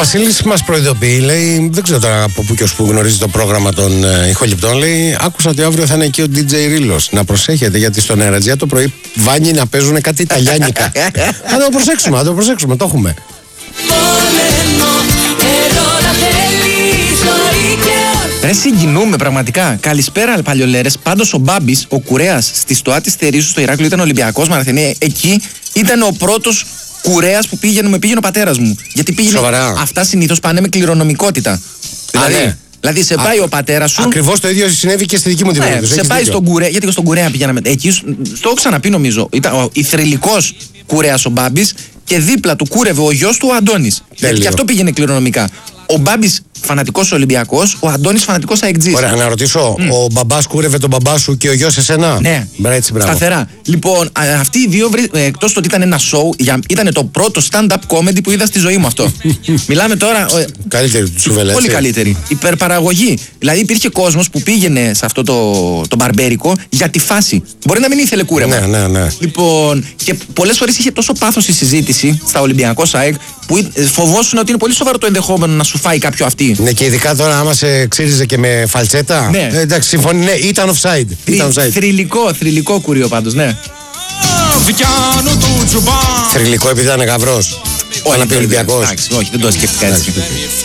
Βασίλης μας προειδοποιεί, λέει, δεν ξέρω τώρα από πού και ως πού γνωρίζει το πρόγραμμα των ηχοληπτών. Λέει, άκουσα ότι αύριο θα είναι εκεί ο DJ Ρίλος. Να προσέχετε, γιατί στον Αερατζιά το πρωί βάνει να παίζουν κάτι ιταλιάνικα. Θα το προσέξουμε, το έχουμε. Ρε, συγκινούμε πραγματικά. Καλησπέρα, παλιολέρες. Πάντως ο Μπάμπης, ο κουρέας στη Στοά της Θερήσου στο Ηράκλειο, ήταν Ολυμπιακός Μαραθενία. Εκεί ήταν ο πρώτος κουρέας που πήγαινε ο πατέρας μου. Γιατί πήγαινε. Σοβαρά. Αυτά συνήθως πάνε με κληρονομικότητα. Δηλαδή σε πάει ο πατέρας σου. Ακριβώς το ίδιο συνέβη και στη δική μου την περίπτωση. Σε πάει στον κουρέα, γιατί στον κουρέα πηγαίναμε. Εκεί, το έχω ξαναπεί νομίζω. Ήταν ο θρυλικός κουρέας ο Μπάμπης και δίπλα του κούρευε ο γιος του ο Αντώνης. Γιατί και αυτό πήγαινε κληρονομικά. Ο Μπάμπης φανατικός Ολυμπιακός, ο Αντώνης φανατικός αεκτζής. Ωραία, να ρωτήσω, ο μπαμπάς κούρευε τον μπαμπά σου και ο γιος εσένα? Ναι, έτσι, μπράβο. σταθερά. Λοιπόν, αυτοί οι δύο, εκτός το ότι ήταν ένα show, ήταν το πρώτο stand-up comedy που είδα στη ζωή μου αυτό. Μιλάμε τώρα. Καλύτερη του Σουβελέ. Πολύ καλύτερη. Υπερπαραγωγή. Δηλαδή υπήρχε κόσμος που πήγαινε σε αυτό το μπαρμπέρικο για τη φάση. Μπορεί να μην ήθελε κούρεμα. Ναι. Λοιπόν, και πολλές φορές είχε τόσο πάθος η συζήτηση στα Ολυμπιακό ΣΑΕΚ που φοβόσουν ότι είναι πολύ σοβαρό το ενδεχόμενο να σου φάει κάποιο αυτή. Ναι, και ειδικά τώρα άμα σε ξύριζε και με φαλτσέτα. Ναι. Εντάξει, συμφωνεί, ναι, ήταν offside. Θρυλικό κουρίο πάντως, ναι. Θρυλικό επειδή ήταν γαυρός. Όχι, Ολυμπιακός. όχι, δεν το σκέφτηκα έτσι.